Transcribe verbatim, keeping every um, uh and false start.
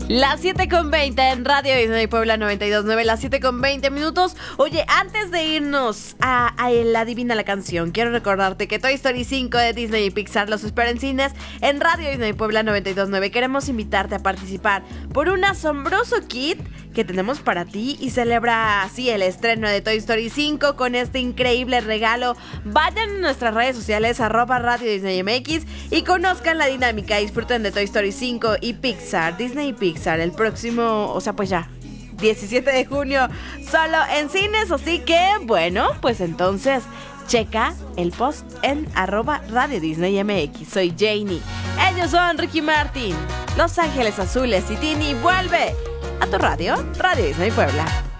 Las siete con veinte en Radio Disney Puebla noventa y dos punto nueve, las siete con veinte minutos. Oye, antes de irnos a, a el Adivina la Canción, quiero recordarte que Toy Story cinco de Disney y Pixar los espera en cines en Radio Disney Puebla noventa y dos punto nueve. Queremos invitarte a participar por un asombroso kit que tenemos para ti y celebra así el estreno de Toy Story cinco con este increíble regalo. Vayan a nuestras redes sociales, arroba Radio Disney M X, y conozcan la dinámica. Disfruten de Toy Story cinco y Pixar, Disney y Pixar, el próximo, o sea, pues ya, diecisiete de junio, solo en cines. Así que, bueno, pues entonces, checa el post en arroba Radio Disney M X. Soy Janie. Ellos son Ricky Martin, Los Ángeles Azules y Tini. Vuelve a tu radio, Radio Disney Puebla.